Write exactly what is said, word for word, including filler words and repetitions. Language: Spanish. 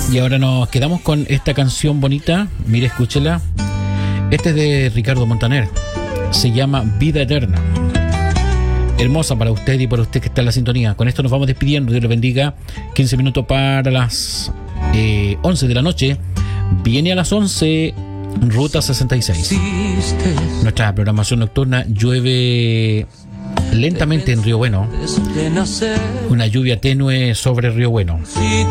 Y ahora nos quedamos con esta canción bonita. Mire, escúchela. Este es de Ricardo Montaner. Se llama Vida Eterna. Hermosa para usted y para usted que está en la sintonía. Con esto nos vamos despidiendo. Dios le bendiga. quince minutos para las eh, once de la noche. Viene a las once Ruta sesenta y seis. Nuestra programación nocturna. Llueve lentamente en Río Bueno. Una lluvia tenue sobre Río Bueno.